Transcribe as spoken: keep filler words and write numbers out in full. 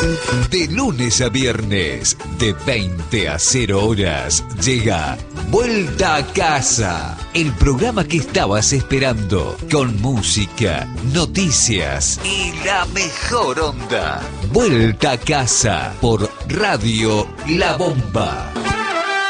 De lunes a viernes, de veinte a cero horas, llega Vuelta a Casa, el programa que estabas esperando, con música, noticias y la mejor onda. Vuelta a Casa por Radio La Bomba.